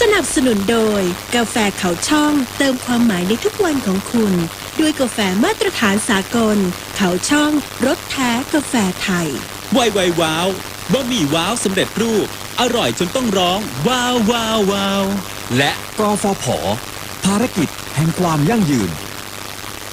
นับสนุนโดยกาแฟเขาช่องเติมความหมายในทุกวันของคุณด้วยกาแฟมาตรฐานสากลเขาช่องรสแท้กาแฟไทยไวว้าวบะหมี่ว้าวสำเร็จรูปอร่อยจนต้องร้องว้าวว้าวว้าวและกฟผ.ภารกิจแห่งความยั่งยืน